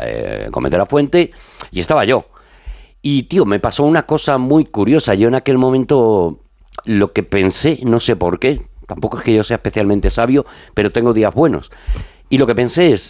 Gómez de la Fuente, y estaba yo. Y, tío, me pasó una cosa muy curiosa. Yo en aquel momento lo que pensé, no sé por qué, tampoco es que yo sea especialmente sabio, pero tengo días buenos. Y lo que pensé es,